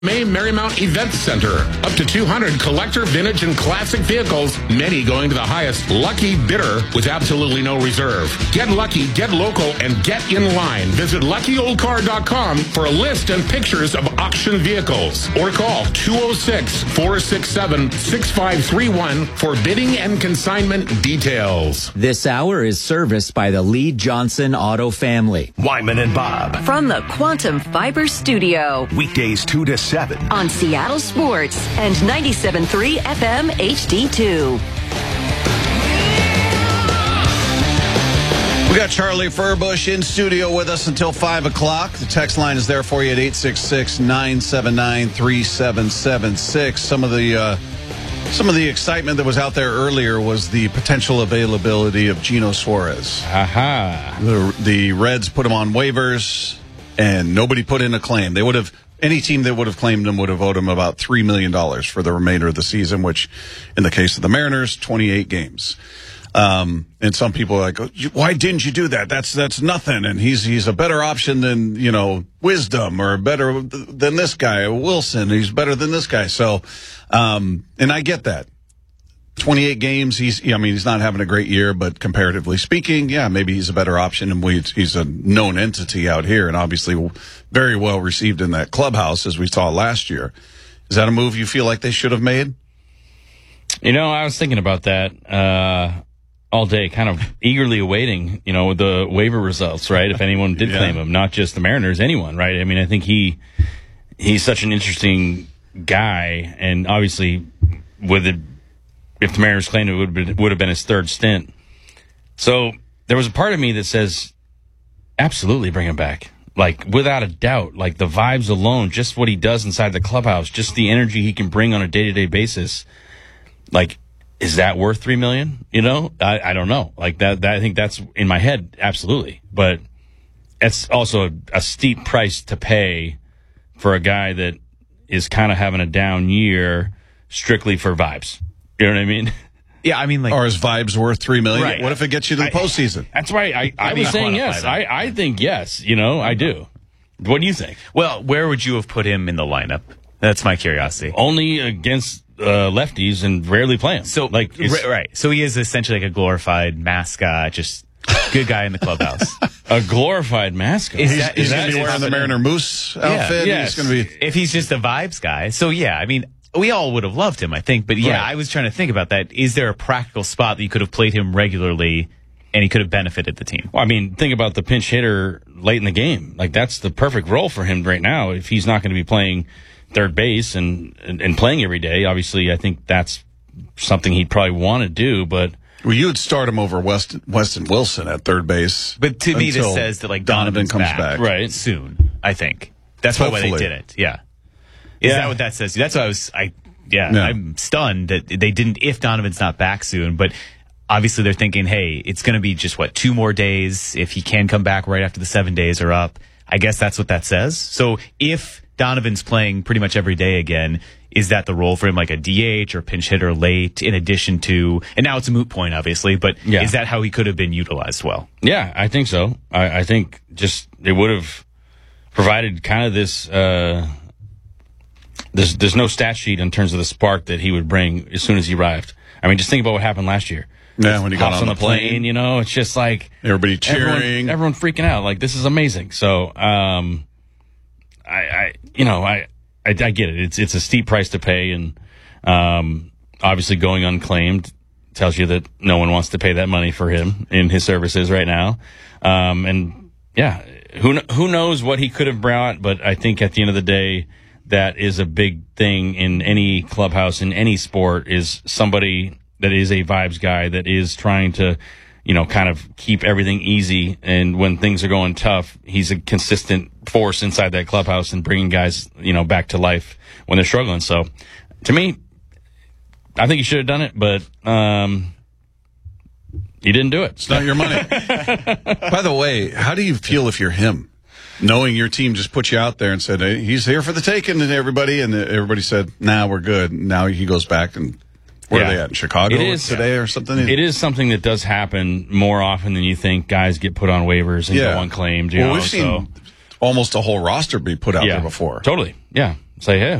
May Marymount Event Center. Up to 200 collector, vintage, and classic vehicles, many going to the highest lucky bidder with absolutely no reserve. Get lucky, get local, and get in line. Visit luckyoldcar.com for a list and pictures of auction vehicles. Or call 206-467-6531 for bidding and consignment details. This hour is serviced by the Lee Johnson Auto family. Wyman and Bob. From the Quantum Fiber Studio. Weekdays 2 to 7. On Seattle Sports and 97.3 FM HD2. We got Charlie Furbush in studio with us until 5 o'clock. The text line is there for you at 866-979-3776. Some of the excitement that was out there earlier was the potential availability of Geno Suarez. The Reds put him on waivers, and nobody put in a claim. They would have... Any team that would have claimed him would have owed him about $3 million for the remainder of the season, which, in the case of the Mariners, 28 games. And some people are like, why didn't you do that? That's nothing. And he's a better option than, Wisdom, or better than this guy, Wilson. He's better than this guy. So, and I get that. 28 games, he's not having a great year, but comparatively speaking, yeah, maybe he's a better option, and he's a known entity out here, and obviously very well received in that clubhouse, as we saw last year. Is that a move you feel like they should have made? I was thinking about that all day, kind of eagerly awaiting, the waiver results, right? If anyone did claim him, not just the Mariners, anyone, right? I mean, I think he's such an interesting guy, and obviously if the Mariners claimed it would have been his third stint. So there was a part of me that says, absolutely bring him back. Like, without a doubt, like the vibes alone, just what he does inside the clubhouse, just the energy he can bring on a day-to-day basis. Like, is that worth $3 million? I don't know. Like that I think that's in my head. Absolutely. But it's also a steep price to pay for a guy that is kind of having a down year strictly for vibes. You know what I mean? Yeah, I mean, or is vibes worth $3 million? Right. What if it gets you to the postseason? That's right. I was saying yes. I think yes. I do. What do you think? Well, where would you have put him in the lineup? That's my curiosity. Only against lefties and rarely play him. So, right. So he is essentially like a glorified mascot, just good guy in the clubhouse. A glorified mascot. He's going to be wearing the Mariner Moose outfit. Yeah. He's going to be. If he's just a vibes guy. So, yeah, I mean, we all would have loved him, I think. But, yeah, right. I was trying to think about that. Is there a practical spot that you could have played him regularly and he could have benefited the team? Well, I mean, think about the pinch hitter late in the game. Like, that's the perfect role for him right now. If he's not going to be playing third base and playing every day, obviously, I think that's something he'd probably want to do. But well, you would start him over Weston Wilson at third base. But to me, this says that like Donovan comes back right soon. I think that's probably why they did it. Yeah. Is that what that says? That's why I'm stunned that they didn't, if Donovan's not back soon, but obviously they're thinking, hey, it's going to be just 2 more days if he can come back right after the 7 days are up. I guess that's what that says. So if Donovan's playing pretty much every day again, is that the role for him, like a DH or pinch hitter late in addition to, and now it's a moot point obviously, but is that how he could have been utilized well? Yeah, I think so. I think just it would have provided kind of this, there's no stat sheet in terms of the spark that he would bring as soon as he arrived. I mean, just think about what happened last year. Yeah, when he got on the plane, it's just like everybody cheering, everyone freaking out. Like, this is amazing. So, I get it. It's a steep price to pay, and obviously going unclaimed tells you that no one wants to pay that money for him in his services right now. And yeah, who knows what he could have brought? But I think at the end of the day, that is a big thing in any clubhouse, in any sport, is somebody that is a vibes guy that is trying to, kind of keep everything easy. And when things are going tough, he's a consistent force inside that clubhouse and bringing guys, back to life when they're struggling. So to me, I think you should have done it, but you didn't do it. It's not your money. By the way, how do you feel if you're him? Knowing your team just put you out there and said, hey, he's here for the taking, and everybody said, nah, we're good. Now he goes back, and where are they at? In Chicago today or something? It is something that does happen more often than you think. Guys get put on waivers and go unclaimed. We've seen almost a whole roster be put out there before. Totally. Yeah. say, hey,